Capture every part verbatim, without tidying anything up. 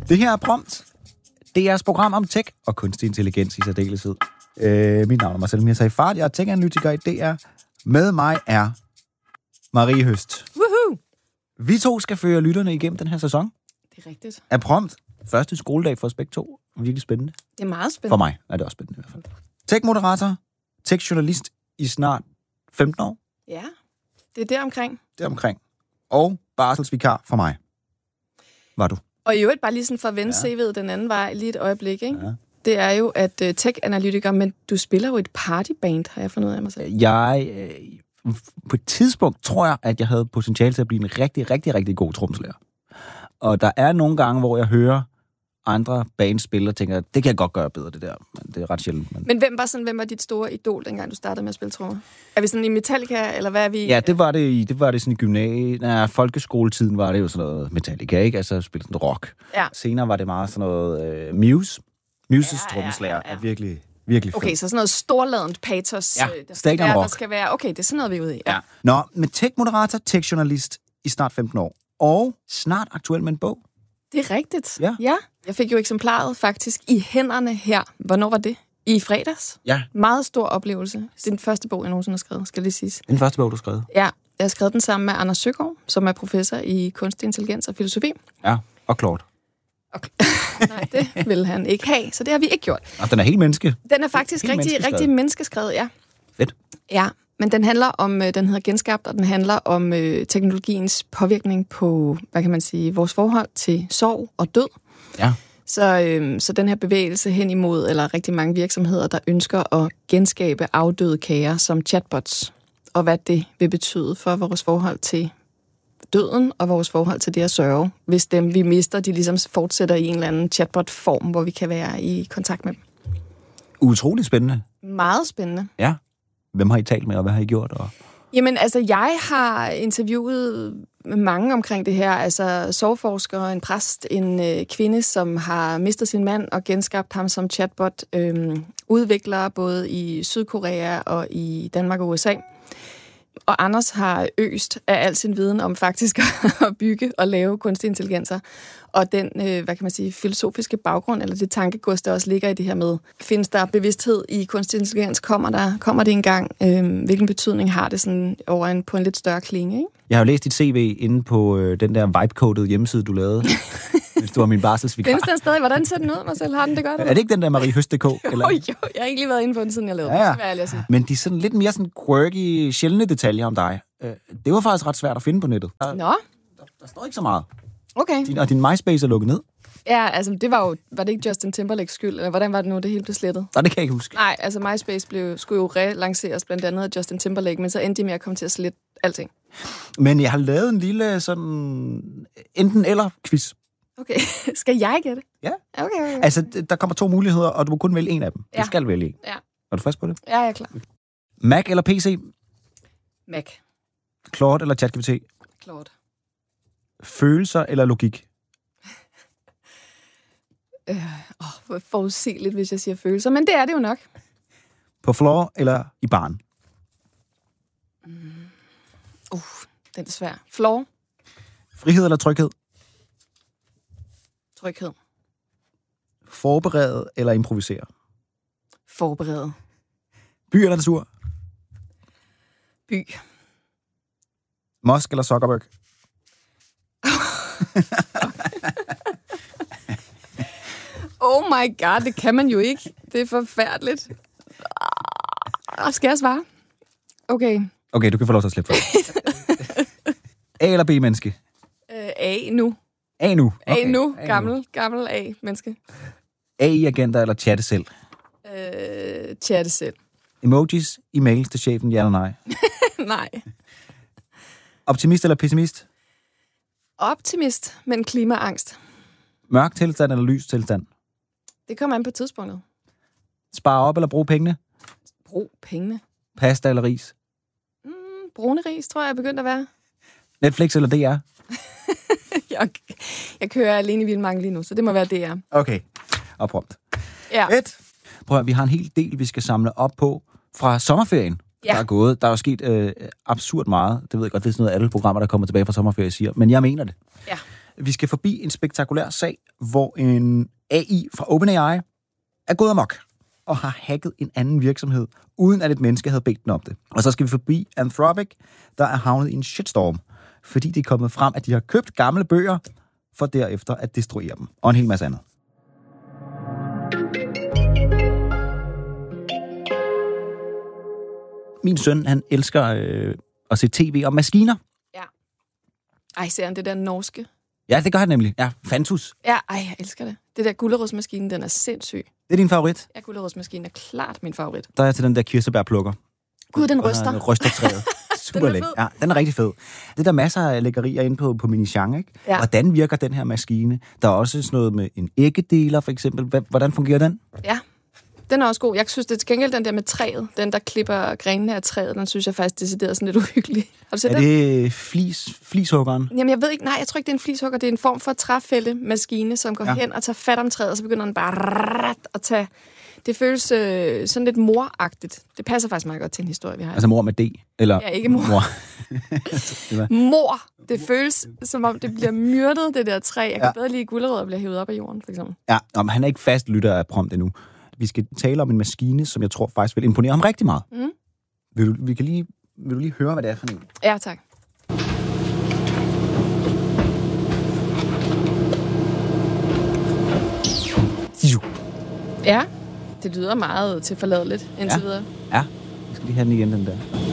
Det her er Prompt. Det er jeres program om tech og kunstig intelligens i særdeleshed. Øh, mit navn er Marcel Mirza Fart. Jeg er tech-analytiker i D R. Med mig er Marie Høst. Woohoo! Vi to skal føre lytterne igennem den her sæson. Det er rigtigt. Er Prompt. Første skoledag for os begge to. Virkelig spændende. Det er meget spændende. For mig er det også spændende i hvert fald. Tech-moderator, tech-journalist i snart femten år. Ja, det er der omkring. Det omkring. Og barselsvikar for mig. Var du? Og i øvrigt bare lige sådan for at vende ja. C V'et den anden vej lige et øjeblik, ikke? Ja. Det er jo, at uh, tech-analytiker, men du spiller jo et partyband, har jeg fundet ud af mig selv. Jeg, øh, på et tidspunkt tror jeg, at jeg havde potentiale til at blive en rigtig, rigtig, rigtig god tromslærer. Og der er nogle gange, hvor jeg hører andre bandspillere, tænker, at det kan jeg godt gøre bedre, det der. Men det er ret sjældent. Men, men hvem var sådan, hvem var dit store idol, dengang du startede med at spille trommer? Er vi sådan i Metallica, eller hvad er vi? Ja, det var det i, det var det sådan i gymnasiet. Nej, folkeskoletiden var det jo sådan noget Metallica, ikke? Altså spille sådan rock. Ja. Senere var det meget sådan noget uh, Muse. Muses ja, trommeslager ja, ja, ja. er virkelig, virkelig okay, så sådan noget storladent patos. Ja, der stadion rock. Der skal være, okay, det er sådan noget, vi er ude i. Ja. Ja. Nå, med tech-moderator, tech-journalist i snart femten år. Og snart aktuel med en bog. Det er rigtigt. Ja. ja. Jeg fik jo eksemplaret faktisk i hænderne her. Hvornår var det? I fredags. Ja. Meget stor oplevelse. Det er den første bog, jeg nogensinde har skrevet, skal det siges. Den første bog, du har skrevet? Ja, jeg har skrevet den sammen med Anders Søgaard, som er professor i kunstig intelligens og filosofi. Ja, og Claude. Okay. Nej, det vil han ikke have, så det har vi ikke gjort. Og den er helt menneske. Den er faktisk helt rigtig, rigtig menneskeskrevet, ja. Fedt. Ja, men den handler om, den hedder Genskabt, og den handler om øh, teknologiens påvirkning på, hvad kan man sige, vores forhold til sorg og død. Ja. Så, øh, så den her bevægelse hen imod, eller rigtig mange virksomheder, der ønsker at genskabe afdøde kager som chatbots, og hvad det vil betyde for vores forhold til døden og vores forhold til det at sørge, hvis dem, vi mister, de ligesom fortsætter i en eller anden chatbot-form, hvor vi kan være i kontakt med dem. Utroligt spændende. Meget spændende. Ja. Hvem har I talt med, og hvad har I gjort? Og... Jamen, altså, jeg har interviewet mange omkring det her. Altså, sorgforskere, en præst, en øh, kvinde, som har mistet sin mand og genskabt ham som chatbot. Øh, udviklere både i Sydkorea og i Danmark og U S A. Og Anders har øst af al sin viden om faktisk at bygge og lave kunstig intelligenser. Og den, øh, hvad kan man sige, filosofiske baggrund, eller det tankegods, der også ligger i det her med, findes der bevidsthed i kunstig intelligens? Kommer, der, kommer det engang? Øh, hvilken betydning har det sådan over en, på en lidt større klinge, ikke? Jeg har jo læst dit C V inde på øh, den der vibe-coded hjemmeside, du lavede, hvis du var min barselsvikar. Findes den stadig? Hvordan ser den ud, Marcel? Har den det godt? Er det ikke den der Marie Høst punktum d k? Eller? Jo, jo, jeg har ikke lige været inde på den, siden jeg lavede ja, den. Ja. Men de er sådan lidt mere sådan quirky, sjældne detaljer om dig. Det var faktisk ret svært at finde på nettet. Der, Nå? Der, der står ikke så meget. Okay. Din, og din MySpace er lukket ned. Ja, altså det var jo, var det ikke Justin Timberlakes skyld, eller hvordan var det nu, det hele blev slettet? Nej, det kan jeg ikke huske. Nej, altså MySpace blev, skulle jo relanceres blandt andet af Justin Timberlake, men så endte de med at komme til at slette alting. Men jeg har lavet en lille sådan enten eller quiz. Okay, skal jeg gætte? Ja. Okay, okay, okay. Altså, der kommer to muligheder, og du må kun vælge en af dem. Ja. Du skal vælge en. Ja. Er du frisk på det? Ja, jeg er klar. Mac eller P C? Mac. Claude eller ChatGPT? Claude. Følelser eller logik? Øh, åh, forudsigeligt, hvis jeg siger følelser, men det er det jo nok. På floor eller i barn? Mm. Uh, den er svær. Floor. Frihed eller tryghed? Tryghed. Forberedet eller improvisere? Forberedet. By eller natur? By. Musk eller Zuckerberg? Oh my god, det kan man jo ikke. Det er forfærdeligt. Ah, skal jeg svare? Okay. Okay, du kan få lov til at slippe for. A eller B-menneske? Uh, A nu. A nu? Okay. A nu. Gammel, gammel A-menneske. A I-agenter eller chatte selv? Uh, chatte selv. Emojis, e-mails til chefen, ja eller nej? Nej. Optimist eller pessimist? Optimist, men klimaangst. Mørk tilstand eller lys tilstand? Det kommer an på tidspunktet. Spare op eller bruge pengene? Brug pengene. Pasta eller ris? Mm, brune ris, tror jeg er begyndt at være. Netflix eller D R? jeg, jeg kører alene i Vildmarken lige nu, så det må være D R. Okay, og prompt. Ja. Et. Prøv at, vi har en hel del, vi skal samle op på fra sommerferien, ja. der er gået. Der er jo sket øh, absurd meget. Det ved jeg godt, det er sådan noget, alle programmer, der kommer tilbage fra sommerferie, siger. Men jeg mener det. Ja. Vi skal forbi en spektakulær sag, hvor en A I fra OpenAI er gået amok og har hacket en anden virksomhed, uden at et menneske havde bedt den om det. Og så skal vi forbi Anthropic, der er havnet i en shitstorm, fordi det er kommet frem, at de har købt gamle bøger, for derefter at destruere dem. Og en hel masse andet. Min søn, han elsker øh, at se tv om maskiner. Ja. Ej, ser han det der norske? Ja, det gør han nemlig. Ja, Fantus. Ja, ej, jeg elsker det. Det der gulerodsmaskine, den er sindssyg. Det er din favorit? Ja, gulerodsmaskinen er klart min favorit. Der er til den der kirsebærplukker. Gud, den ryster. Den ryster træet. Super lækker. Ja, den er rigtig fed. Det der masser af lækkerier inde på, på Minichang, ikke? Ja. Hvordan virker den her maskine? Der er også sådan noget med en æggedeler, for eksempel. Hvordan fungerer den? Ja, den er også god. Jeg synes, det er til gengæld den der med træet. Den, der klipper grenene af træet, den synes jeg faktisk decideret sådan lidt uhyggelig. Har du set er den? Er det flis, flishuggeren? Jamen, jeg ved ikke. Nej, jeg tror ikke, det er en flishugger. Det er en form for træfældemaskine, som går ja. hen og tager fat om træet, og så begynder den bare at tage... Det føles øh, sådan lidt moragtigt. Det passer faktisk meget godt til en historie, vi har. Altså mor med D? Eller ja, ikke mor. Mor. Mor. Det føles, som om det bliver myrdet, det der træ. Jeg kan ja. bedre lide gulerødder bliver hævet op af jorden, for eksempel. Ja, men han er ikke fast lytter af prompt endnu. Vi skal tale om en maskine, som jeg tror faktisk vil imponere ham rigtig meget. Mm. Vil, du, vi kan lige, vil du lige høre, hvad det er for en? Ja, tak. Ja, det lyder meget tilforladeligt indtil ja. videre. Ja, vi skal lige have den igen, den der.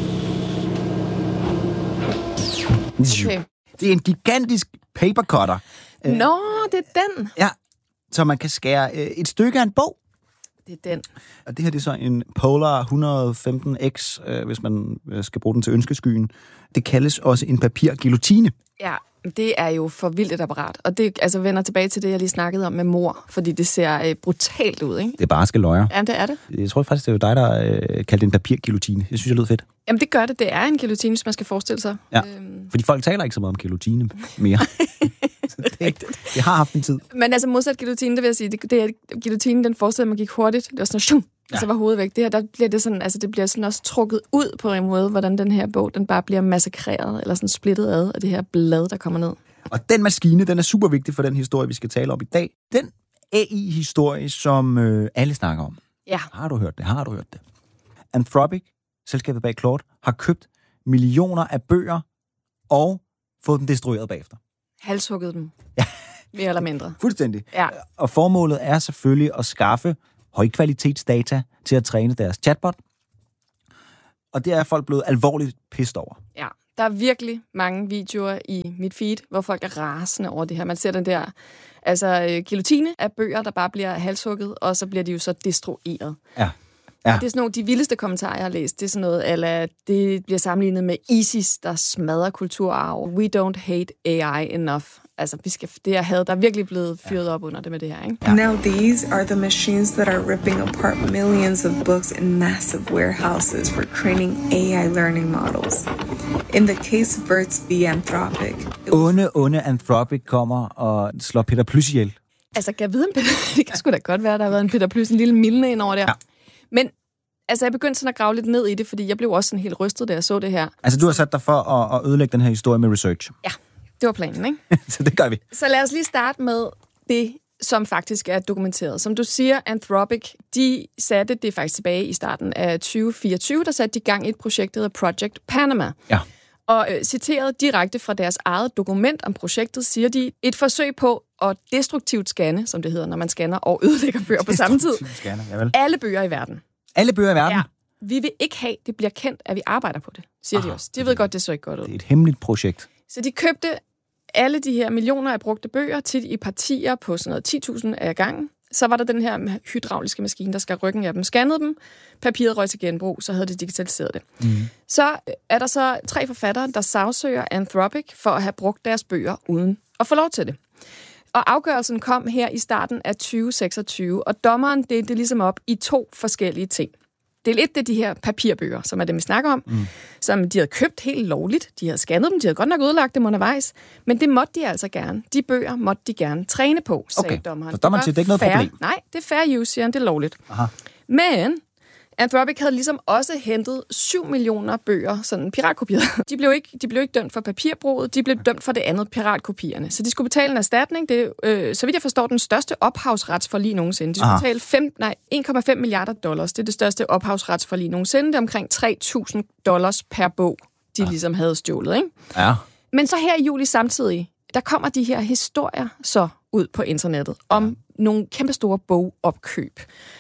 Okay. Det er en gigantisk papercutter. Nå, det er den. Ja, så man kan skære et stykke af en bog. Det er den. Og det her det er så en Polar et hundrede og femten X, hvis man skal bruge den til ønskeskyen. Det kaldes også en papirguillotine. Ja, det er jo for vildt et apparat. Og det altså vender tilbage til det, jeg lige snakkede om med mor, fordi det ser øh, brutalt ud, ikke? Det er bare skal løjer. Ja, det er det. Jeg tror faktisk, det er dig, der øh, kaldte en papirguillotine. Jeg synes, det lyder fedt. Jamen, det gør det. Det er en guillotine, hvis man skal forestille sig. Ja, øhm. fordi folk taler ikke så meget om guillotine mere. det, det har haft en tid. Men altså modsat guillotine, det vil jeg sige, det, det er, guillotinen, den forestiller, at man gik hurtigt. Det var sådan, shum, ja. Og så var hovedet væk. Det her, der bliver det sådan, altså det bliver sådan også trukket ud på en måde, hvordan den her bog, den bare bliver massakreret, eller sådan splittet ad af det her blad, der kommer ned. Og den maskine, den er super vigtig for den historie, vi skal tale om i dag. Den A I-historie, som øh, alle snakker om. Ja. Har du hørt det? Har du hørt det? Anthropic, selskabet bag Claude, har købt millioner af bøger og fået dem destrueret bagefter. Halshugget dem. Ja. Mere eller mindre. Fuldstændig. Ja. Og formålet er selvfølgelig at skaffe højkvalitetsdata til at træne deres chatbot. Og det er folk blevet alvorligt pissed over. Ja. Der er virkelig mange videoer i mit feed, hvor folk er rasende over det her. Man ser den der altså, guillotine af bøger, der bare bliver halshugget, og så bliver de jo så destrueret. Ja. Ja. Det er sådan nogle de vildeste kommentarer, jeg har læst. Det er sådan noget, eller det bliver sammenlignet med ISIS, der smadrer kulturarv. We don't hate A I enough. Altså, vi skal, det er had, der er virkelig blevet fyret op under det med det her, ikke? Ja. Now these are the machines that are ripping apart millions of books in massive warehouses for training A I learning models. In the case of Birds v. Anthropic. Onde, onde Anthropic kommer og slår Peter Plys ihjel. Altså, kan jeg vide, det kan sgu da godt være, der har været en Peter Plys, en lille milne ind over der. Ja. Men altså, jeg begyndte sådan at grave lidt ned i det, fordi jeg blev også sådan helt rystet, da jeg så det her. Altså, du har sat dig for at, at ødelægge den her historie med research. Ja, det var planen, ikke? Så det gør vi. Så lad os lige starte med det, som faktisk er dokumenteret. Som du siger, Anthropic, de satte det faktisk tilbage i starten af tyve fireogtyve, der satte de i gang et projekt, der hedder Project Panama. Ja. Og øh, citeret direkte fra deres eget dokument om projektet, siger de, et forsøg på at destruktivt scanne, som det hedder, når man scanner og ødelægger bøger på samme tid. Scanner, javel. Alle bøger i verden. Alle bøger i verden? Ja. Vi vil ikke have, det bliver kendt, at vi arbejder på det, siger Aha, de også. De ved godt, det så ikke godt ud. Det er et hemmeligt projekt. Så de købte alle de her millioner af brugte bøger, tit i partier på sådan noget ti tusind af gangen. Så var der den her hydrauliske maskine, der skal ryggen af dem, scannede dem, papiret røg til genbrug, så havde de digitaliseret det. Mm. Så er der så tre forfattere, der sagsøger Anthropic for at have brugt deres bøger uden at få lov til det. Og afgørelsen kom her i starten af tyve seksogtyve, og dommeren delte det ligesom op i to forskellige ting. Del et, det er de her papirbøger, som er dem, vi snakker om, mm. som de havde købt helt lovligt. De havde scannet dem, de havde godt nok udlagt dem undervejs, men det måtte de altså gerne. De bøger måtte de gerne træne på, sagde okay. dommeren. Så dommeren siger, det er ikke noget fair. problem? Nej, det er fair use, siger han, det er lovligt. Aha. Men Anthropic havde ligesom også hentet syv millioner bøger, sådan piratkopieret. De blev ikke, de blev ikke dømt for papirbruget, de blev dømt for det andet, piratkopierne. Så de skulle betale en erstatning. Det er, øh, så vidt jeg forstår, den største ophavsretsforlig nogensinde. De skulle Aha. betale fem, nej, en komma fem milliarder dollars. Det er det største ophavsretsforlig nogensinde. Det er omkring tre tusind dollars per bog, de ja. ligesom havde stjålet, ikke? Ja. Men så her i juli samtidig, der kommer de her historier så ud på internettet om ja. nogle kæmpestore bogopkøb.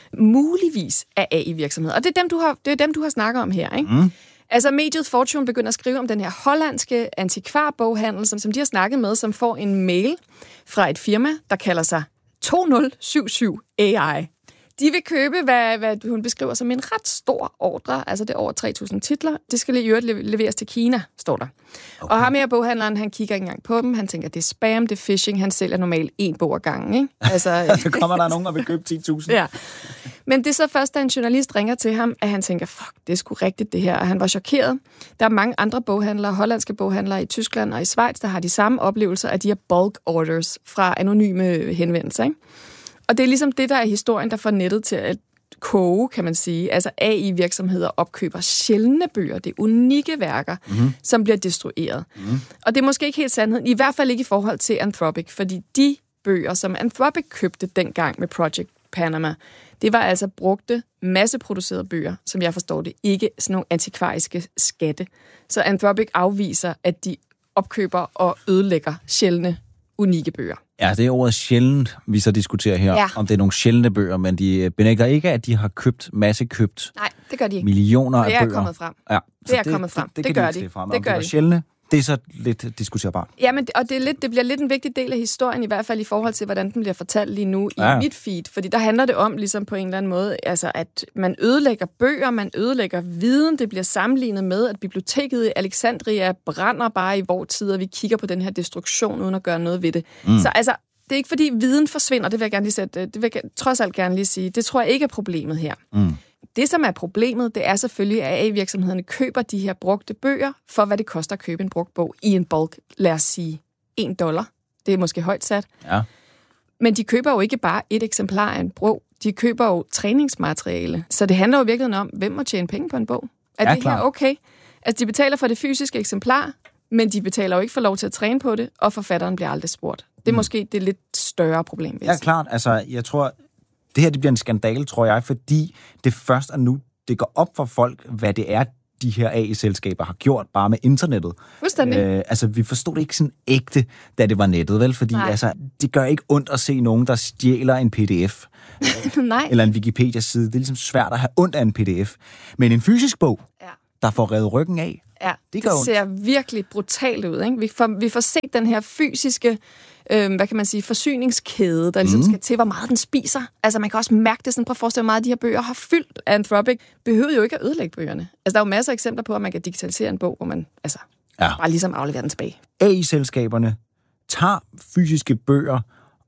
Muligvis af A I-virksomheder. Og det er dem, du har, det er dem, du har snakket om her, ikke? Mm. Altså, mediet Fortune begynder at skrive om den her hollandske antikvarboghandel, som, som de har snakket med, som får en mail fra et firma, der kalder sig to nul syv syv A I. De vil købe, hvad, hvad hun beskriver som en ret stor ordre, altså det er over tre tusind titler. Det skal i øvrigt leveres til Kina, står der. Okay. Og ham her boghandleren, han kigger ikke engang på dem. Han tænker, det er spam, det er phishing. Han sælger normalt en bog ad gangen, ikke? Altså, så kommer der nogen, der vil købe ti tusind. Ja. Men det er så først, da en journalist ringer til ham, at han tænker, fuck, det er sgu rigtigt det her. Og han var chokeret. Der er mange andre boghandlere, hollandske boghandlere i Tyskland og i Schweiz, der har de samme oplevelser af de her bulk orders fra anonyme henvendelser, ikke? Og det er ligesom det, der er historien, der får nettet til at koge, kan man sige. Altså A I-virksomheder opkøber sjældne bøger, det er unikke værker, mm-hmm. som bliver destrueret. Mm-hmm. Og det er måske ikke helt sandheden, i hvert fald ikke i forhold til Anthropic, fordi de bøger, som Anthropic købte dengang med Project Panama, det var altså brugte, masseproducerede bøger, som jeg forstår det, ikke sådan nogle antikvariske skatte. Så Anthropic afviser, at de opkøber og ødelægger sjældne, unikke bøger. Ja, det er ordet sjældent, vi så diskuterer her, ja. om det er nogle sjældne bøger, men de benægter ikke, at de har købt, massekøbt Nej, det gør de ikke. millioner af bøger. Det er kommet frem. Ja, det er det, kommet frem. Det, det, det, det gør de. Det, frem. det gør de. Sjældne, det er så lidt diskuterbart. Ja, men, og det, er lidt, det bliver lidt en vigtig del af historien, i hvert fald i forhold til, hvordan den bliver fortalt lige nu i ja. mit feed. Fordi der handler det om, ligesom på en eller anden måde, altså, at man ødelægger bøger, man ødelægger viden. Det bliver sammenlignet med, at biblioteket i Alexandria brænder bare i vores tid, og vi kigger på den her destruktion, uden at gøre noget ved det. Mm. Så altså, det er ikke fordi viden forsvinder, det vil jeg gerne lige sætte, det vil jeg trods alt gerne lige sige. Det tror jeg ikke er problemet her. Mm. Det, som er problemet, det er selvfølgelig, at A I-virksomhederne køber de her brugte bøger, for hvad det koster at købe en brugt bog i en bulk, lad os sige, en dollar. Det er måske højt sat. Ja. Men de køber jo ikke bare et eksemplar af en bog. De køber jo træningsmateriale. Så det handler jo virkelig om, hvem må tjene penge på en bog. Er ja, det her okay? Altså, de betaler for det fysiske eksemplar, men de betaler jo ikke for lov til at træne på det, og forfatteren bliver aldrig spurgt. Det er mm. måske det lidt større problem, vil jeg Ja, klart. Altså, jeg tror, det her det bliver en skandale, tror jeg, fordi det først er nu, det går op for folk, hvad det er, de her A I-selskaber har gjort bare med internettet. Fuldstændig. Øh, altså, vi forstod det ikke sådan ægte, da det var nettet, vel? Fordi altså, det gør ikke ondt at se nogen, der stjæler en P D F. Nej. Eller en Wikipedia-side. Det er ligesom svært at have ondt af en P D F. Men en fysisk bog, ja. der får revet ryggen af, ja, det, det ser virkelig brutalt ud, ikke? Vi får, vi får set den her fysiske, øh, hvad kan man sige, forsyningskæde, der ligesom mm. skal til, hvor meget den spiser. Altså, man kan også mærke det sådan, prøv at forestille, hvor meget de her bøger har fyldt. Anthropic behøver jo ikke at ødelægge bøgerne. Altså, der er jo masser af eksempler på, at man kan digitalisere en bog, hvor man altså ja. bare ligesom afleverer den tilbage. A I-selskaberne tager fysiske bøger,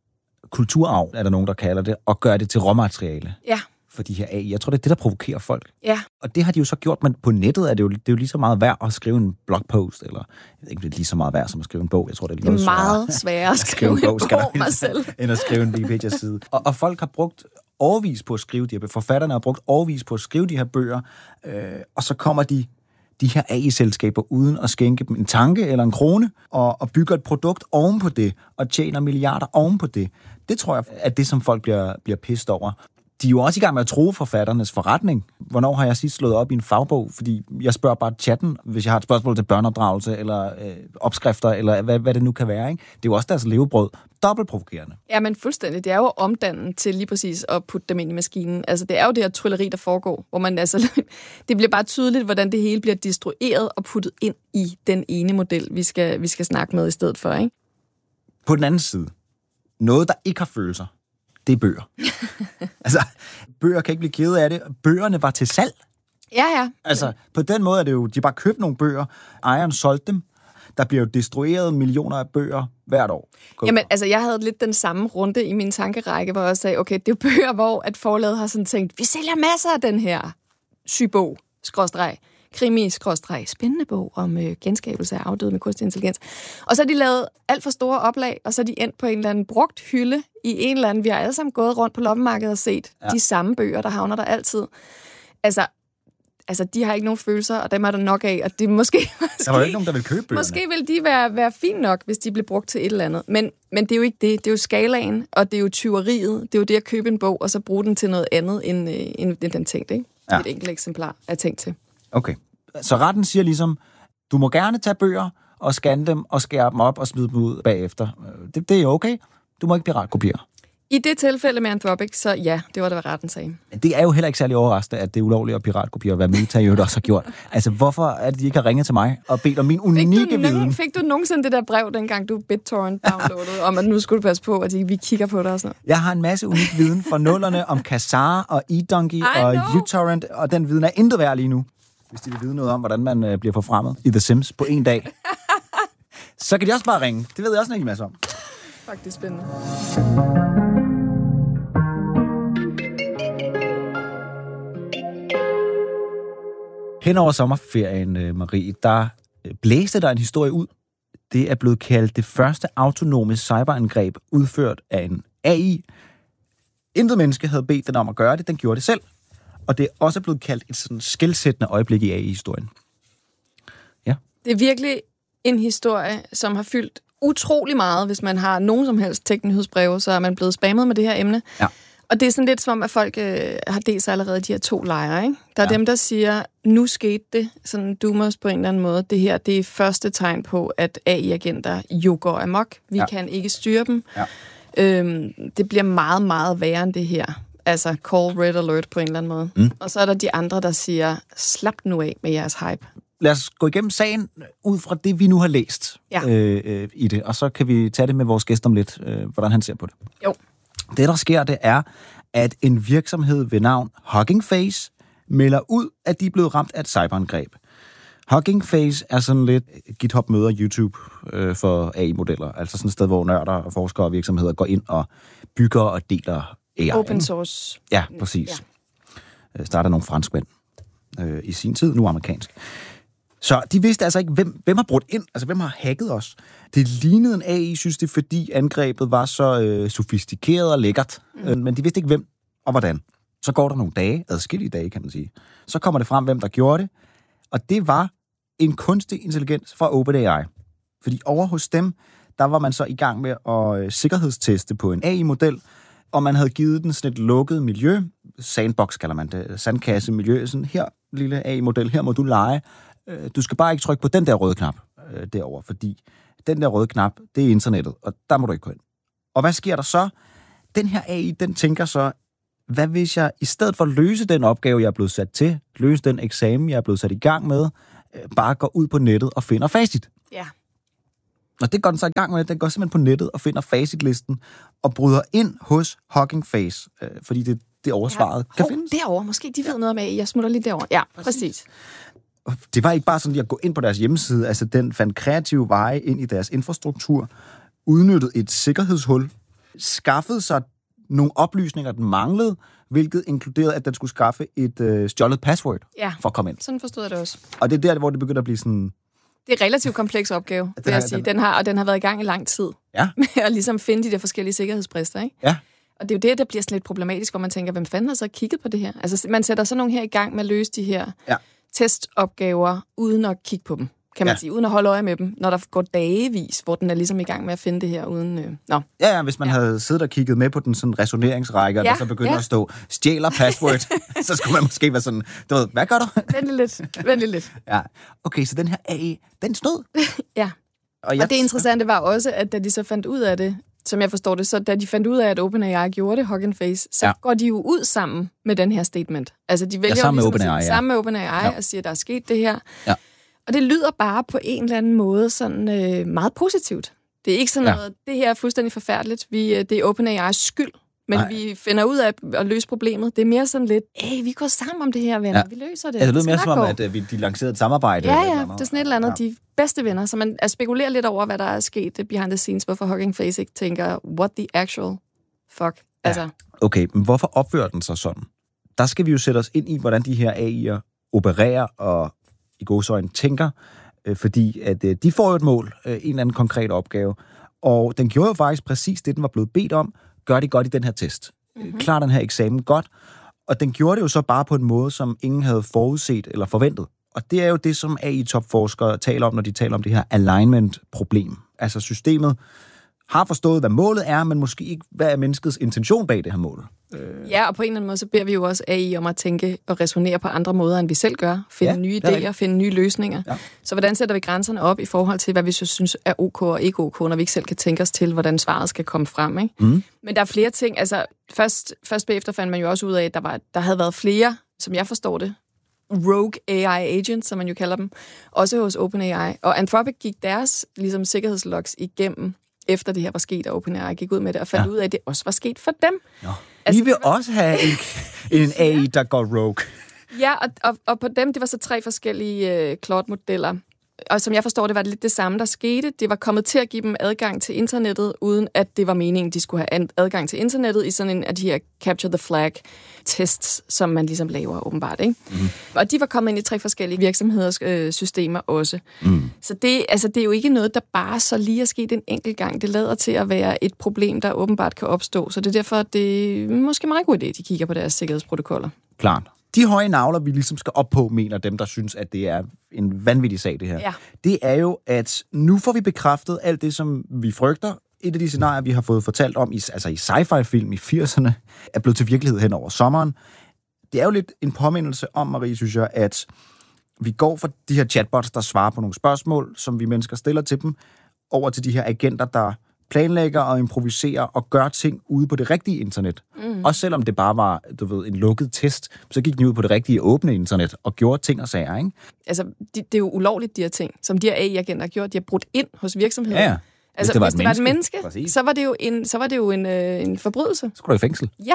kulturarv, er der nogen, der kalder det, og gør det til råmateriale. Ja. For de her A I. Jeg tror, det er det, der provokerer folk. Ja. Og det har de jo så gjort, men på nettet er det jo, det er jo lige så meget værd at skrive en blogpost, eller jeg ved ikke, det er lige så meget værd som at skrive en bog. Jeg tror, det er, det er meget sværere at skrive en bog, bog mig selv. end at skrive en Wikipedia-side. Og, og folk har brugt årevis på at skrive de her bøger. Forfatterne har brugt årevis på at skrive de her bøger, øh, og så kommer de de her A I-selskaber uden at skænke dem en tanke eller en krone, og, og bygger et produkt oven på det, og tjener milliarder oven på det. Det tror jeg er det, som folk bliver, bliver pissed over. De er jo også i gang med at true forfatternes forretning. Hvornår har jeg sidst slået op i en fagbog? Fordi jeg spørger bare chatten, hvis jeg har et spørgsmål til børneopdragelse, eller øh, opskrifter, eller hvad, hvad det nu kan være. Ikke? Det er jo også deres levebrød. Dobbelt provokerende. Ja, men fuldstændig. Det er jo omdannet til lige præcis at putte dem ind i maskinen. Altså, det er jo det her trylleri, der foregår, hvor man altså... det bliver bare tydeligt, hvordan det hele bliver destrueret og puttet ind i den ene model, vi skal, vi skal snakke med i stedet for, ikke? På den anden side, noget, der ikke har følelser, det er bøger. altså, bøger kan ikke blive kede af det. Bøgerne var til salg. Ja, ja. Altså, på den måde er det jo, de bare købt nogle bøger, ejeren solgte dem. Der bliver jo destrueret millioner af bøger hvert år. Gå. Jamen, altså, jeg havde lidt den samme runde i min tankerække, hvor jeg sagde, okay, det er jo bøger, hvor at forlaget har sådan tænkt, vi sælger masser af den her sygbog, skråstreg, krimi, skråstreg, spændende bog om øh, genskabelse af afdøde med kunstig intelligens. Og så har de lavet alt for store oplag, og så er de endt på en eller anden brugt hylde i en eller anden. Vi har alle sammen gået rundt på loppemarkedet og set ja. de samme bøger, der havner der altid. Altså, altså, de har ikke nogen følelser, og dem er der nok af, og det måske... måske der var jo ikke nogen, der vil købe bøgerne. Måske vil de være, være fint nok, hvis de bliver brugt til et eller andet. Men, men det er jo ikke det. Det er jo skalaen, og det er jo tyveriet. Det er jo det at købe en bog, og så bruge den til noget andet, end, end, end den tænkte, ikke? Ja. Et enkelt eksemplar er tænkt til. Okay. Så retten siger ligesom, du må gerne tage bøger og scanne dem og skære dem op og smide dem ud bagefter. Det, det er okay. Du må ikke piratkopiere. I det tilfælde med Anthropic, så ja, det var det, hvad retten sagde. Det er jo heller ikke særlig overraskende, at det er ulovligt at piratkopiere, hvad Meta jo også har gjort. Altså, hvorfor er det, de ikke har ringet til mig og bedt om min unikke fik du, viden? Fik du nogensinde det der brev, dengang du BitTorrent downloadede, om at nu skulle du passe på, at vi kigger på dig og sådan noget? Jeg har en masse unik viden fra nullerne om Kazaa og eDonkey og uTorrent, og den viden er intet værd lige nu. Hvis de vil vide noget om, hvordan man øh, bliver forfremmet i The Sims på en dag, så kan de også bare ringe. Det ved jeg også en masse om. Faktisk spændende. Hen over sommerferien, Marie, der blæste der en historie ud. Det er blevet kaldt det første autonome cyberangreb udført af en A I. Intet menneske havde bedt den om at gøre det, den gjorde det selv. Og det er også blevet kaldt et sådan skelsættende øjeblik i A I-historien. Ja. Det er virkelig en historie, som har fyldt utrolig meget. Hvis man har nogen som helst tech-nyhedsbreve, så er man blevet spammet med det her emne. Ja. Og det er sådan lidt som om, at folk øh, har delt sig allerede de her to lejre, ikke? Der er ja. dem, der siger, nu skete det, sådan doomers på en eller anden måde. Det her, det er første tegn på, at A I-agenter jo går amok. Vi ja. kan ikke styre dem. Ja. Øhm, det bliver meget, meget værre end det her. Altså, call red alert på en eller anden måde. Mm. Og så er der de andre, der siger, slap nu af med jeres hype. Lad os gå igennem sagen ud fra det, vi nu har læst ja. øh, øh, i det. Og så kan vi tage det med vores gæst om lidt, øh, hvordan han ser på det. Jo. Det, der sker, det er, at en virksomhed ved navn Hugging Face melder ud, at de er blevet ramt af et cyberangreb. Hugging Face er sådan lidt GitHub møder YouTube øh, for A I-modeller. Altså sådan et sted, hvor nørder og forskere og virksomheder går ind og bygger og deler A I. Open source. Ja, præcis. Ja. Starter nogle franskmænd øh, i sin tid, nu amerikansk. Så de vidste altså ikke, hvem, hvem har brudt ind, altså hvem har hacket os. Det lignede en A I, synes det, fordi angrebet var så øh, sofistikeret og lækkert. Mm. Øh, men de vidste ikke, hvem og hvordan. Så går der nogle dage, adskillige dage, kan man sige. Så kommer det frem, hvem der gjorde det. Og det var en kunstig intelligens fra OpenAI. Fordi over hos dem, der var man så i gang med at øh, sikkerhedsteste på en A I-model, og man havde givet den sådan et lukket miljø. Sandbox kalder man det. Sandkasse-miljø. Sådan her, lille A I-model, her må du lege. Du skal bare ikke trykke på den der røde knap øh, derovre, fordi den der røde knap, det er internettet, og der må du ikke gå ind. Og hvad sker der så? Den her A I, den tænker så, hvad hvis jeg i stedet for at løse den opgave, jeg er blevet sat til, løse den eksamen, jeg er blevet sat i gang med, øh, bare går ud på nettet og finder facit. Ja. Og det går den så i gang med, den går simpelthen på nettet og finder facitlisten og bryder ind hos Hugging Face, øh, fordi det, det oversvaret ja. kan Hov, findes. Derovre, måske de ved ja. noget om A I, jeg smutter lige derover. Ja, præcis. præcis. Det var ikke bare sådan lige at gå ind på deres hjemmeside, altså den fandt kreative veje ind i deres infrastruktur, udnyttede et sikkerhedshul, skaffede sig nogle oplysninger, den manglede, hvilket inkluderede, at den skulle skaffe et øh, stjålet password ja, for at komme ind. Sådan forstod jeg det også. Og det er der, hvor det begynder at blive sådan... Det er en relativt kompleks opgave, vil jeg sige. Den har, og den har været i gang i lang tid. Ja. Med at ligesom finde de der forskellige sikkerhedsbrister, ikke? Ja. Og det er jo det, der bliver sådan lidt problematisk, hvor man tænker, hvem fanden har så kigget på det her? Altså, man sætter sådan nogle her i gang med at løse de her... Ja. testopgaver, uden at kigge på dem, kan man ja. sige, uden at holde øje med dem, når der går dagevis, hvor den er ligesom i gang med at finde det her uden... Øh... Nå. Ja, ja, hvis man ja. havde siddet og kigget med på den sådan resoneringsrække, og ja. der så begynder ja. at stå, stjæler password, så skulle man måske være sådan, du ved, hvad gør du? Vent lidt, vent lidt. Ja, okay, så den her A I, den snød. ja, og, jeg... og det interessante var også, at da de så fandt ud af det, som jeg forstår det, så da de fandt ud af, at OpenAI gjorde det, Hugging Face, så ja. går de jo ud sammen med den her statement. Altså, de vælger ja, sammen, ligesom med OpenAI, ja. sammen med OpenAI ja. og siger, at der er sket det her. Ja. Og det lyder bare på en eller anden måde sådan øh, meget positivt. Det er ikke sådan noget, ja. det her er fuldstændig forfærdeligt. Vi, det er OpenAI's skyld, men Nej. vi finder ud af at løse problemet. Det er mere sådan lidt, hey, vi går sammen om det her, venner. Ja. Vi løser det. Ja, det lyder mere som om, at vi, de lancerede et samarbejde. Ja, ja, det er sådan et eller andet. Ja. De bedste venner, så man spekulerer lidt over, hvad der er sket behind the scenes, hvorfor Hugging Face ikke tænker, what the actual fuck. Ja. Altså. Okay, men hvorfor opfører den sig sådan? Der skal vi jo sætte os ind i, hvordan de her A I'er opererer og i gåseøjne tænker, øh, fordi at øh, de får jo et mål, øh, en eller anden konkret opgave, og den gjorde jo faktisk præcis det, den var blevet bedt om, gør det godt i den her test. Mm-hmm. Klar den her eksamen godt, Og den gjorde det jo så bare på en måde, som ingen havde forudset eller forventet. Og det er jo det, som A I-topforskere taler om, når de taler om det her alignment-problem. Altså systemet har forstået, hvad målet er, men måske ikke, hvad er menneskets intention bag det her mål. Ja, og på en eller anden måde, så beder vi jo også A I om at tænke og resonere på andre måder, end vi selv gør. Finde ja, nye idéer, finde nye løsninger. Ja. Så hvordan sætter vi grænserne op i forhold til, hvad vi så synes er ok og ikke ok, når vi ikke selv kan tænke os til, hvordan svaret skal komme frem, ikke? Mm. Men der er flere ting. Altså, først, først bagefter fandt man jo også ud af, at der, var, der havde været flere, som jeg forstår det, rogue A I agents, som man jo kalder dem, også hos OpenAI. Og Anthropic gik deres ligesom, sikkerhedslogs igennem, efter det her var sket, og OpenAI gik ud med det, og fandt ja. ud af, at det også var sket for dem. Ja. Altså, vi vil var... også have en, en A I, der går rogue. Ja, og, og, og på dem, det var så tre forskellige uh, Claude-modeller. Og som jeg forstår, det var lidt det samme, der skete. Det var kommet til at give dem adgang til internettet, uden at det var meningen, de skulle have adgang til internettet i sådan en af de her Capture the Flag-tests, som man ligesom laver åbenbart, ikke? Mm. Og de var kommet ind i tre forskellige virksomheders øh, systemer også. Mm. Så det, altså, det er jo ikke noget, der bare så lige er sket en enkelt gang. Det lader til at være et problem, der åbenbart kan opstå. Så det er derfor, det er måske meget god idé, de kigger på deres sikkerhedsprotokoller. Klart. De høje navler, vi ligesom skal op på, mener dem, der synes, at det er en vanvittig sag, det her. Ja. Det er jo, at nu får vi bekræftet alt det, som vi frygter. Et af de scenarier, vi har fået fortalt om, i, altså i sci-fi-film i firserne, er blevet til virkelighed hen over sommeren. Det er jo lidt en påmindelse om, Marie, synes jeg, at vi går fra de her chatbots, der svarer på nogle spørgsmål, som vi mennesker stiller til dem, over til de her agenter, der planlægger og improviserer og gør ting ude på det rigtige internet. Mm. Også selvom det bare var, du ved, en lukket test, så gik de ud på det rigtige åbne internet og gjorde ting og sager, ikke? Altså, det, det er jo ulovligt, de her ting, som de her A I-agenter har gjort. De har brudt ind hos virksomheder. Ja, ja. Altså, hvis det var, hvis et, det menneske, var et menneske, så var det jo en, så var det jo en, øh, en forbrydelse. Så skulle du i fængsel. Ja.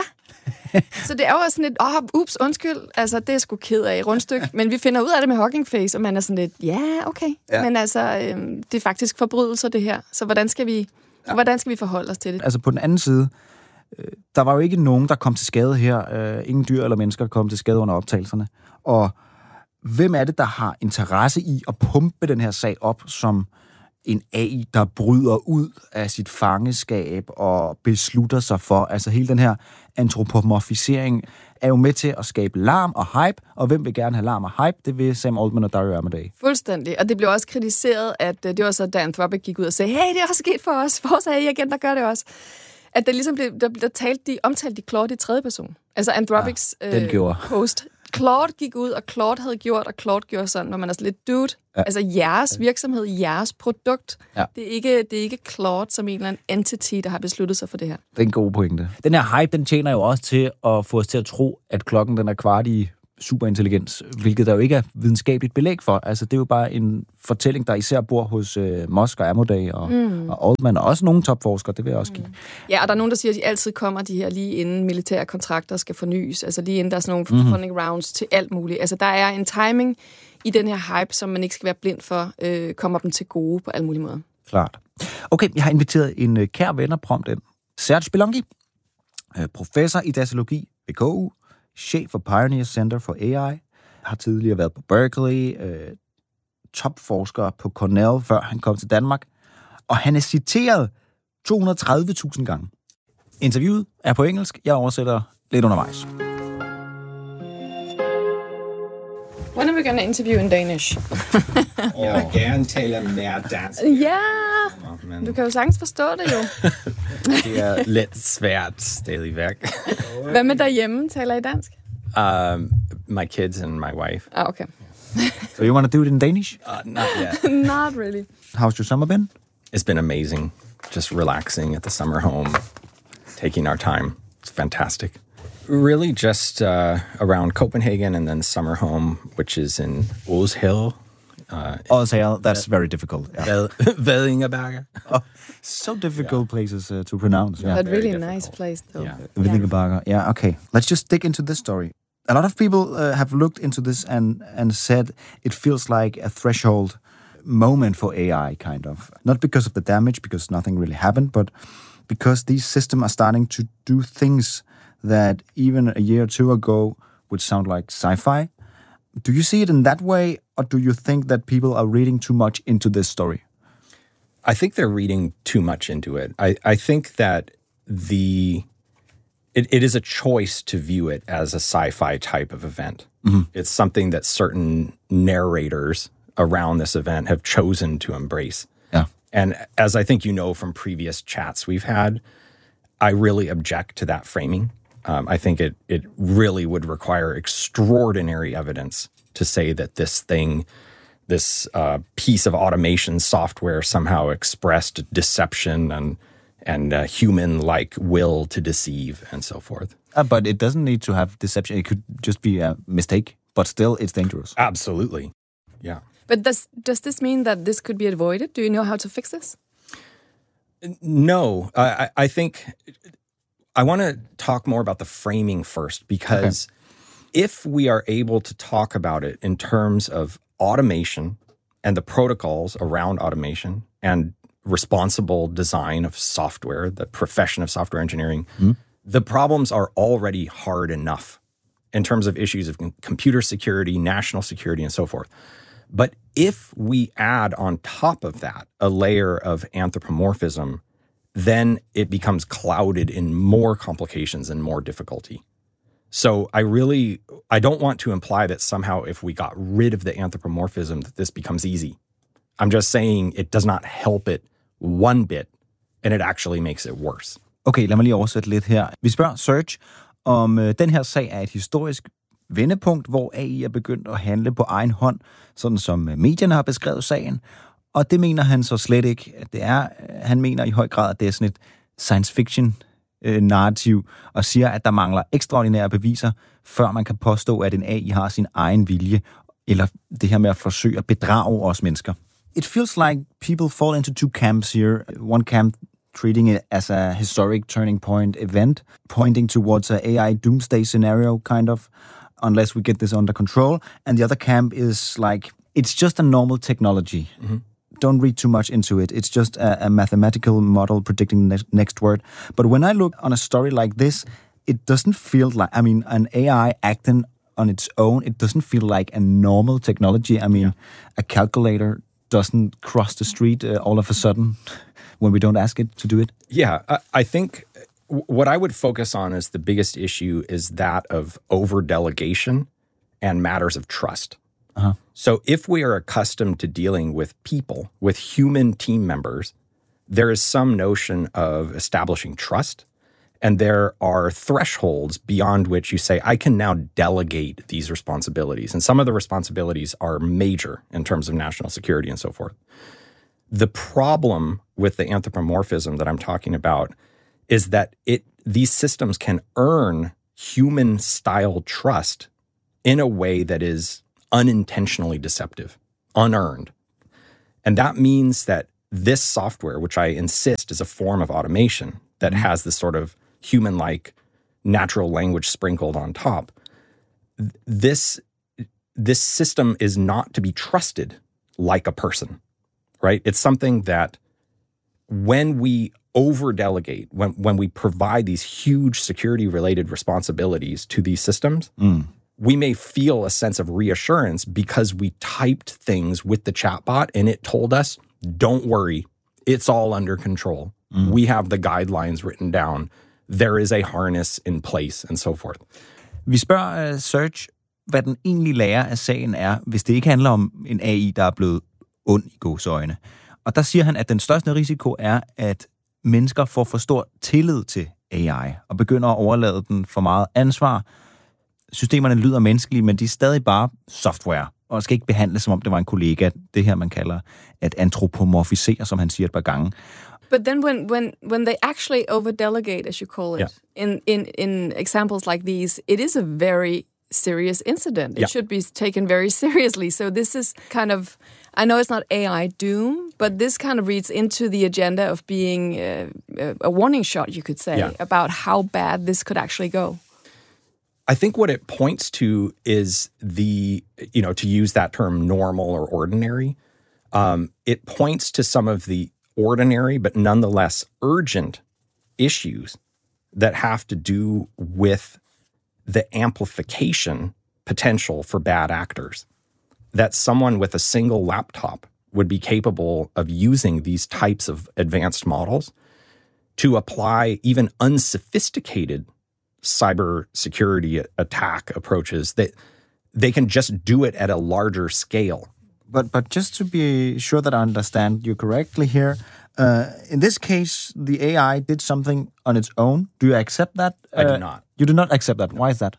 Så det er jo sådan lidt, åh, oh, ups, undskyld, altså, det er sgu ked af rundstykke. Men vi finder ud af det med Hugging Face, og man er sådan lidt, ja, okay. Ja. Men altså, øh, det er faktisk forbrydelser, det her. Så hvordan skal vi... Ja. Hvordan skal vi forholde os til det? Altså på den anden side, øh, der var jo ikke nogen, der kom til skade her. Øh, ingen dyr eller mennesker kom til skade under optagelserne. Og hvem er det, der har interesse i at pumpe den her sag op som en A I, der bryder ud af sit fangeskab og beslutter sig for? Altså hele den her antropomorfisering er jo med til at skabe larm og hype, og hvem vil gerne have larm og hype? Det vil Sam Altman og Dario Amodei. Fuldstændig, og det blev også kritiseret, at det var så, da Anthropic gik ud og sagde, hey, det er også sket for os, vores A I-agenter gør det også. At der ligesom blev, der, der talte de, omtalte de Claude i tredje person. Altså Anthropics ja, øh, host. Claude gik ud, og Claude havde gjort, og Claude gjorde sådan, når man er sådan lidt, dude, ja. Altså jeres virksomhed, jeres produkt, ja. det, er ikke, det er ikke Claude som en eller anden entity, der har besluttet sig for det her. Det er en god pointe. Den her hype, den tjener jo også til at få os til at tro, at klokken den er kvart i superintelligens, hvilket der jo ikke er videnskabeligt belæg for. Altså, det er jo bare en fortælling, der især bor hos øh, Musk og Amodei og, mm. og Altman, og også nogle topforskere, det vil jeg også give. Mm. Ja, og der er nogen, der siger, at de altid kommer de her lige inden militære kontrakter skal fornyes, altså lige inden der er sådan nogle mm. funding rounds til alt muligt. Altså, der er en timing i den her hype, som man ikke skal være blind for, øh, kommer dem til gode på alle mulige måder. Klart. Okay, jeg har inviteret en øh, kær venner prompt ind. Serge Belongi, øh, professor i datalogi ved K U, chef for Pioneer Center for A I, har tidligere været på Berkeley, øh, topforsker på Cornell, før han kom til Danmark, og han er citeret to hundrede og tredive tusind gange. Interviewet er på engelsk, jeg oversætter lidt undervejs. When are we going to interview in Danish? Jeg vil gerne tale mere dansk. Ja, men... du kan jo sagtens forstå det jo. Det er lidt svært stadigvæk. Hvad med derhjemme? Taler I dansk? Um, my kids and my wife. Ah, okay. So you want to do it in Danish? Uh, not yet. Not really. How's your summer been? It's been amazing. Just relaxing at the summer home, taking our time. It's fantastic. Really just uh, around Copenhagen and then summer home, which is in Aarhus. Uh, Aarhus, that's very difficult. Yeah. Vedingebakker. Oh, so difficult yeah. places uh, to pronounce. Yeah. But really a nice place, though. Yeah. Vedingebakker. Yeah, okay. Let's just dig into this story. A lot of people uh, have looked into this and, and said it feels like a threshold moment for A I, kind of. Not because of the damage, because nothing really happened, but because these systems are starting to do things that even a year or two ago would sound like sci-fi. Do you see it in that way, or do you think that people are reading too much into this story? I think they're reading too much into it. I, I think that the it, it is a choice to view it as a sci-fi type of event. Mm-hmm. It's something that certain narrators around this event have chosen to embrace. Yeah. And as I think you know from previous chats we've had, I really object to that framing. Um, I think it it really would require extraordinary evidence to say that this thing, this uh, piece of automation software somehow expressed deception and and uh, human-like will to deceive and so forth. Uh, but it doesn't need to have deception. It could just be a mistake, but still it's dangerous. Absolutely, yeah. But does does this mean that this could be avoided? Do you know how to fix this? No, I, I think I want to talk more about the framing first, because okay. if we are able to talk about it in terms of automation and the protocols around automation and responsible design of software, the profession of software engineering, mm. the problems are already hard enough in terms of issues of computer security, national security, and so forth. But if we add on top of that a layer of anthropomorphism, then it becomes clouded in more complications and more difficulty. So I really, I don't want to imply that somehow if we got rid of the anthropomorphism that this becomes easy. I'm just saying it does not help it one bit, and it actually makes it worse. Okay, lad mig lige oversætte lidt her. Vi spørger Serge, om øh, den her sag er et historisk vendepunkt, hvor A I er begyndt at handle på egen hånd, sådan som medierne har beskrevet sagen. Og det mener han så slet ikke, at det er. Han mener i høj grad, at det er sådan et science fiction øh, narrativ, og siger, at der mangler ekstraordinære beviser, før man kan påstå, at en A I har sin egen vilje, eller det her med at forsøge at bedrage os mennesker. It feels like people fall into two camps here. One camp treating it as a historic turning point event, pointing towards a AI doomsday scenario, kind of, unless we get this under control. And the other camp is like, it's just a normal technology. Mm-hmm. Don't read too much into it. It's just a, a mathematical model predicting the next, next word. But when I look on a story like this, it doesn't feel like, I mean, an A I acting on its own, it doesn't feel like a normal technology. I mean, yeah. a calculator doesn't cross the street uh, all of a sudden when we don't ask it to do it. Yeah, I, I think what I would focus on as the biggest issue is that of over-delegation and matters of trust. Uh-huh. So if we are accustomed to dealing with people, with human team members, there is some notion of establishing trust, and there are thresholds beyond which you say, I can now delegate these responsibilities. And some of the responsibilities are major in terms of national security and so forth. The problem with the anthropomorphism that I'm talking about is that it these systems can earn human-style trust in a way that is unintentionally deceptive, unearned. And that means that this software, which I insist is a form of automation that mm-hmm. has this sort of human-like natural language sprinkled on top, this, this system is not to be trusted like a person, right? It's something that when we over-delegate, when, when we provide these huge security-related responsibilities to these systems, mm. we may feel a sense of reassurance because we typed things with the chatbot and it told us, don't worry, it's all under control. Mm. We have the guidelines written down. There is a harness in place, and so forth. Vi spørger uh, Serge, hvad den egentlige lære af sagen er, hvis det ikke handler om en A I, der er blevet ond i gåseøjne. Og der siger han, at den største risiko er, at mennesker får for stor tillid til A I, og begynder at overlade den for meget ansvar. Systemerne lyder menneskelige, men de er stadig bare software, og skal ikke behandles, som om det var en kollega. Det her, man kalder at antropomorfisere, som han siger et par gange. But then when, when, when they actually over-delegate, as you call it, yeah. in, in, in examples like these, it is a very serious incident. It yeah. should be taken very seriously. So this is kind of, I know it's not A I doom, but this kind of reads into the agenda of being uh, a warning shot, you could say, yeah. about how bad this could actually go. I think what it points to is the, you know, to use that term normal or ordinary, um, it points to some of the ordinary but nonetheless urgent issues that have to do with the amplification potential for bad actors. That someone with a single laptop would be capable of using these types of advanced models to apply even unsophisticated cybersecurity attack approaches, that they can just do it at a larger scale. But but just to be sure that I understand you correctly here, uh, in this case, the A I did something on its own. Do you accept that? Uh, I do not. You do not accept that. Why is that?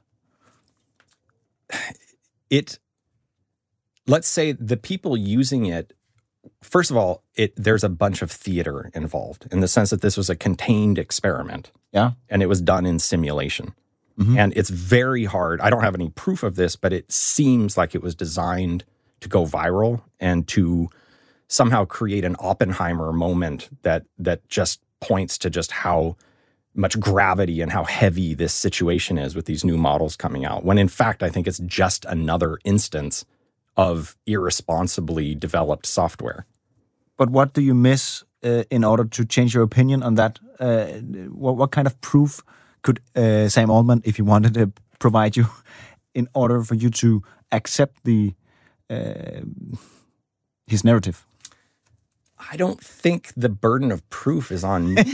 It, let's say the people using it, first of all, it there's a bunch of theater involved in the sense that this was a contained experiment. Yeah. And it was done in simulation. Mm-hmm. And it's very hard. I don't have any proof of this, but it seems like it was designed to go viral and to somehow create an Oppenheimer moment that that just points to just how much gravity and how heavy this situation is with these new models coming out. When in fact, I think it's just another instance of irresponsibly developed software. But what do you miss uh, in order to change your opinion on that? Uh, what, what kind of proof could uh, Sam Altman, if he wanted to provide you, in order for you to accept the uh, his narrative? I don't think the burden of proof is on me.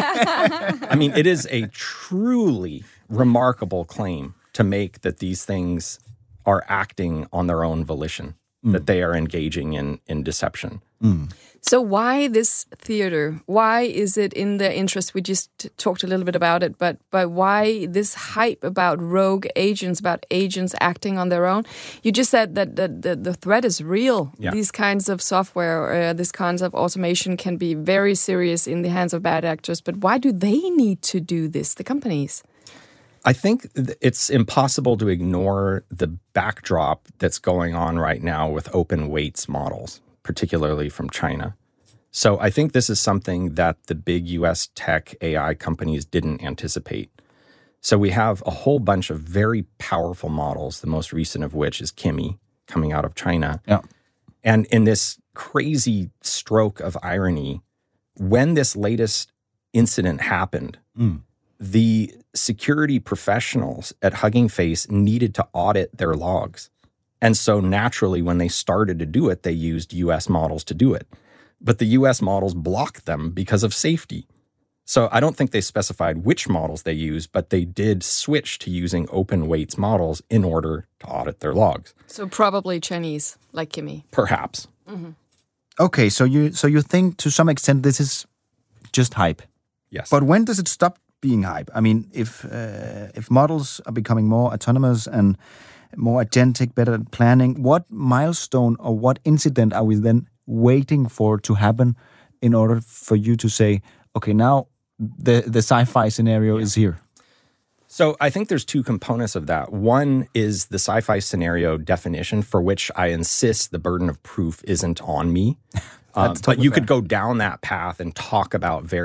I mean, it is a truly remarkable claim to make that these things are acting on their own volition, mm. that they are engaging in, in deception. Mm. So why this theater? Why is it in their interest? We just talked a little bit about it, but but why this hype about rogue agents, about agents acting on their own? You just said that the, the, the threat is real. Yeah. These kinds of software, uh, this kinds of automation can be very serious in the hands of bad actors, but why do they need to do this, the companies? I think it's impossible to ignore the backdrop that's going on right now with open weights models, particularly from China. So I think this is something that the big U S tech A I companies didn't anticipate. So we have a whole bunch of very powerful models, the most recent of which is Kimi, coming out of China. Yeah. And in this crazy stroke of irony, when this latest incident happened, mm. the security professionals at Hugging Face needed to audit their logs. And so naturally, when they started to do it, they used U S models to do it. But the U S models blocked them because of safety. So I don't think they specified which models they used, but they did switch to using open weights models in order to audit their logs. So probably Chinese, like Kimi. Perhaps. Mm-hmm. Okay, so you so you think to some extent this is just hype. Yes. But when does it stop being hype? I mean, if uh, if models are becoming more autonomous and more agentic, better at planning, what milestone or what incident are we then waiting for to happen in order for you to say, okay, now the, the sci-fi scenario yeah. is here? So I think there's two components of that. One is the sci-fi scenario definition, for which I insist the burden of proof isn't on me. um, but you fair. could go down that path and talk about very